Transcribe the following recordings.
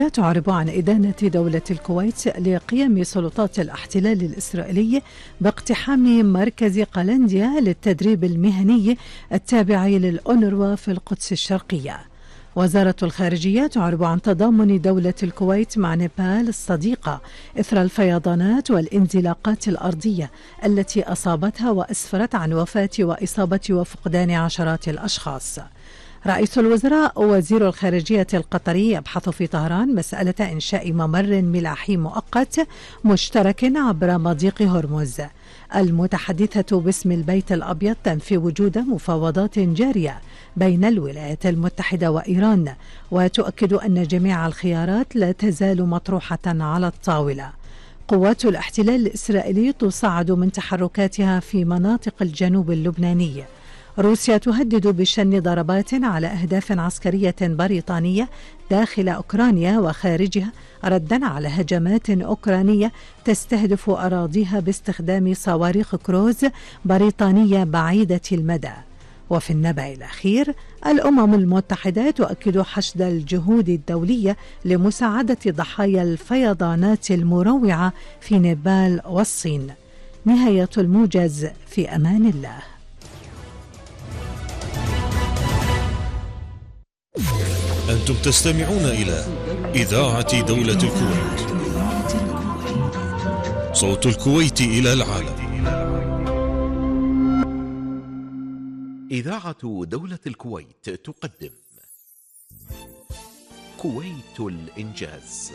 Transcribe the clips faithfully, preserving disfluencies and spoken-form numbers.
تعرب عن إدانة دولة الكويت لقيام سلطات الاحتلال الإسرائيلي باقتحام مركز قلنديا للتدريب المهني التابع للأونروا في القدس الشرقية. وزارة الخارجية تعرب عن تضامن دولة الكويت مع نيبال الصديقة إثر الفيضانات والانزلاقات الأرضية التي أصابتها وأسفرت عن وفاة وإصابة وفقدان عشرات الأشخاص. رئيس الوزراء ووزير الخارجية القطري يبحث في طهران مسألة إنشاء ممر ملاحي مؤقت مشترك عبر مضيق هرمز. المتحدثة باسم البيت الأبيض تنفي وجود مفاوضات جارية بين الولايات المتحدة وإيران، وتؤكد أن جميع الخيارات لا تزال مطروحة على الطاولة. قوات الاحتلال الإسرائيلي تصاعد من تحركاتها في مناطق الجنوب اللبناني. روسيا تهدد بشن ضربات على أهداف عسكرية بريطانية داخل أوكرانيا وخارجها ردا على هجمات أوكرانية تستهدف أراضيها باستخدام صواريخ كروز بريطانية بعيدة المدى. وفي النبأ الأخير، الأمم المتحدة تؤكد حشد الجهود الدولية لمساعدة ضحايا الفيضانات المروعة في نيبال والصين. نهاية الموجز، في أمان الله. أنتم تستمعون إلى إذاعة دولة الكويت، صوت الكويت إلى العالم. إذاعة دولة الكويت تقدم كويت الإنجاز.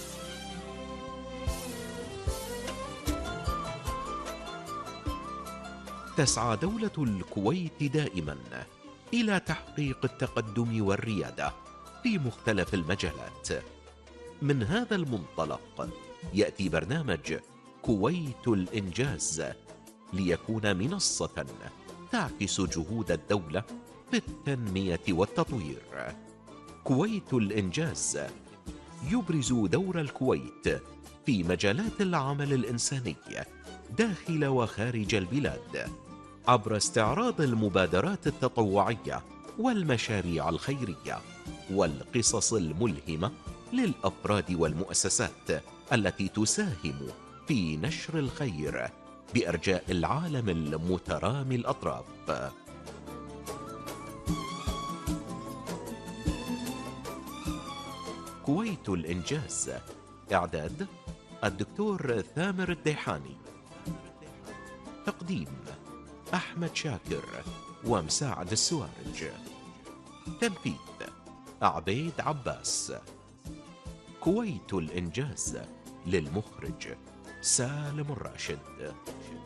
تسعى دولة الكويت دائما إلى تحقيق التقدم والريادة في مختلف المجالات. من هذا المنطلق يأتي برنامج كويت الإنجاز ليكون منصة تعكس جهود الدولة في التنمية والتطوير. كويت الإنجاز يبرز دور الكويت في مجالات العمل الإنساني داخل وخارج البلاد عبر استعراض المبادرات التطوعية والمشاريع الخيرية والقصص الملهمة للأفراد والمؤسسات التي تساهم في نشر الخير بأرجاء العالم المترامي الأطراف. كويت الإنجاز، إعداد الدكتور ثامر الديحاني، تقديم أحمد شاكر ومساعد السوارج، تنفيذ عبيد عباس. كويت الإنجاز، للمخرج سالم الراشد.